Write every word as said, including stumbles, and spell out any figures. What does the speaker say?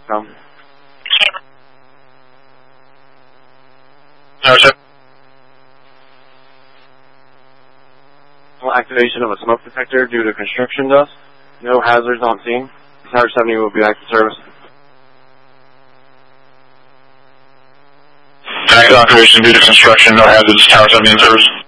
Come. No, sir. Activation of a smoke detector due to construction dust. No hazards on scene. Tower seventy will be back to service. Active operation due to construction, no hazards, Tower seventy in service.